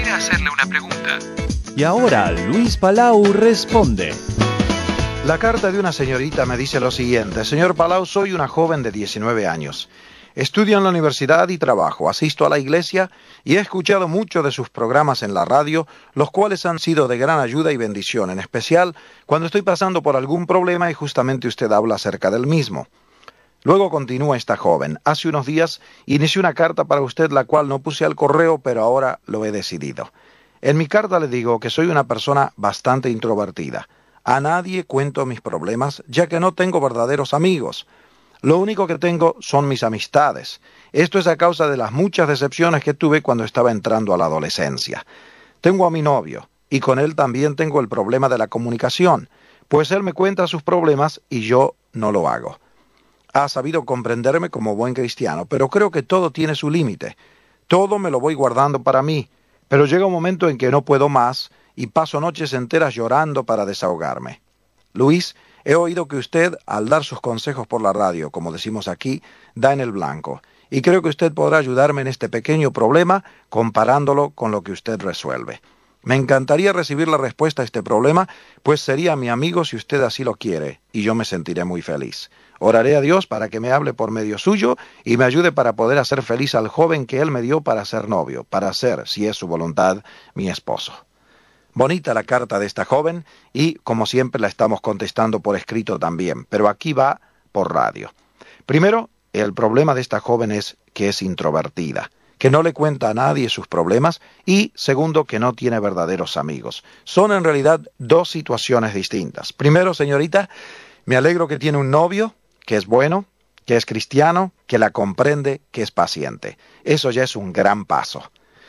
¿Desea hacerle una pregunta? Y ahora Luis Palau responde. La carta de una señorita me dice lo siguiente: Señor Palau, soy una joven de 19 años. Estudio en la universidad y trabajo, asisto a la iglesia y he escuchado mucho de sus programas en la radio, los cuales han sido de gran ayuda y bendición, en especial cuando estoy pasando por algún problema y justamente usted habla acerca del mismo. Luego continúa esta joven: hace unos días inicié una carta para usted, la cual no puse al correo, pero ahora lo he decidido. En mi carta le digo que soy una persona bastante introvertida. A nadie cuento mis problemas, ya que no tengo verdaderos amigos. Lo único que tengo son mis amistades. Esto es a causa de las muchas decepciones que tuve cuando estaba entrando a la adolescencia. Tengo a mi novio, y con él también tengo el problema de la comunicación, pues él me cuenta sus problemas y yo no lo hago. Ha sabido comprenderme como buen cristiano, pero creo que todo tiene su límite. Todo me lo voy guardando para mí, pero llega un momento en que no puedo más y paso noches enteras llorando para desahogarme. Luis, he oído que usted, al dar sus consejos por la radio, como decimos aquí, da en el blanco, y creo que usted podrá ayudarme en este pequeño problema comparándolo con lo que usted resuelve. Me encantaría recibir la respuesta a este problema, pues sería mi amigo si usted así lo quiere, y yo me sentiré muy feliz. Oraré a Dios para que me hable por medio suyo y me ayude para poder hacer feliz al joven que Él me dio para ser novio, para ser, si es su voluntad, mi esposo. Bonita la carta de esta joven y, como siempre, la estamos contestando por escrito también, pero aquí va por radio. Primero, el problema de esta joven es que es introvertida, que no le cuenta a nadie sus problemas y, segundo, que no tiene verdaderos amigos. Son en realidad dos situaciones distintas. Primero, señorita, me alegro que tiene un novio, que es bueno, que es cristiano, que la comprende, que es paciente. Eso ya es un gran paso.